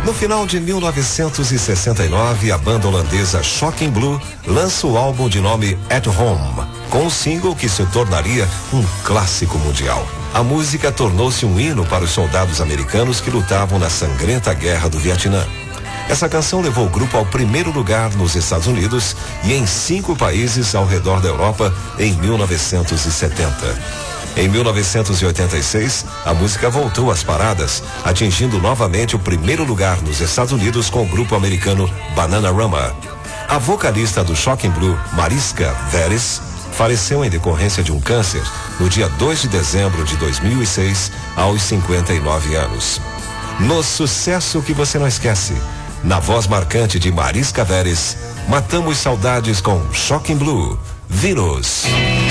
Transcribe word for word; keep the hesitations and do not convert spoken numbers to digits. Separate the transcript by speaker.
Speaker 1: No final de mil novecentos e sessenta e nove, a banda holandesa Shocking Blue lança o álbum de nome At Home, com um single que se tornaria um clássico mundial. A música tornou-se um hino para os soldados americanos que lutavam na sangrenta guerra do Vietnã. Essa canção levou o grupo ao primeiro lugar nos Estados Unidos e em cinco países ao redor da Europa em mil novecentos e setenta. Em mil novecentos e oitenta e seis, a música voltou às paradas, atingindo novamente o primeiro lugar nos Estados Unidos com o grupo americano Bananarama. A vocalista do Shocking Blue, Mariska Veres, faleceu em decorrência de um câncer no dia dois de dezembro de dois mil e seis, aos cinquenta e nove anos. No sucesso que você não esquece, na voz marcante de Mariska Veres, matamos saudades com Shocking Blue, Vírus.